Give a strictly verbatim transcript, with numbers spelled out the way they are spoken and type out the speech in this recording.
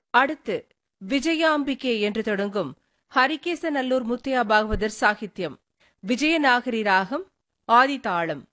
அடுத்து விஜயாம்பிகே என்று தொடங்கும் ஹரிகேசநல்லூர் முத்தையா பாகவதர் சாகித்யம். விஜயநாகரி ராகம், ஆதி தாளம்.